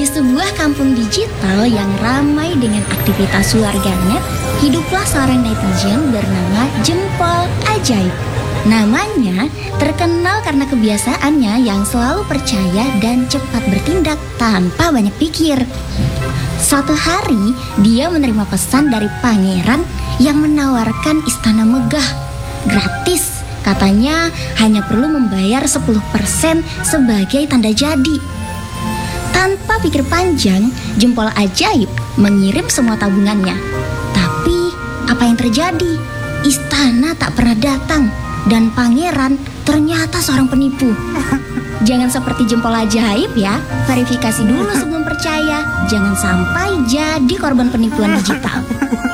Di sebuah kampung digital yang ramai dengan aktivitas warganet, hiduplah seorang netizen bernama Jempol Ajaib. Namanya terkenal karena kebiasaannya yang selalu percaya dan cepat bertindak tanpa banyak pikir. Suatu hari, dia menerima pesan dari pangeran yang menawarkan istana megah gratis. Katanya hanya perlu membayar 10% sebagai tanda jadi. Tanpa pikir panjang, Jempol Ajaib mengirim semua tabungannya. Tapi apa yang terjadi? Istana tak pernah datang dan pangeran ternyata seorang penipu. Jangan seperti Jempol Ajaib ya, verifikasi dulu sebelum percaya. Jangan sampai jadi korban penipuan digital.